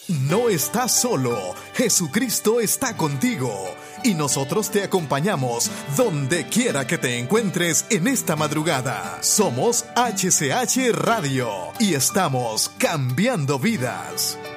No estás solo, Jesucristo está contigo y nosotros te acompañamos donde quiera que te encuentres en esta madrugada. Somos HCH Radio y estamos cambiando vidas.